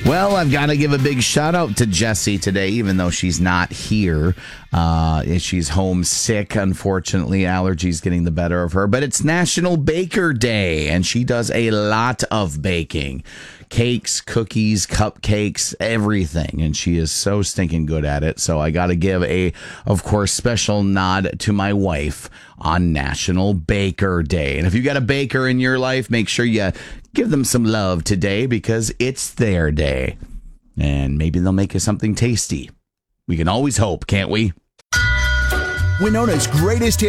Well, I've got to give a big shout out to Jessie today, even though she's not here. She's homesick. Unfortunately, allergies getting the better of her. But it's National Baker Day, and she does a lot of baking. Cakes, cookies, cupcakes, everything. And she is so stinking good at it. So I got to give of course, special nod to my wife on National Baker Day. And if you got a baker in your life, make sure you give them some love today because it's their day. And maybe they'll make you something tasty. We can always hope, can't we? Winona's greatest hits.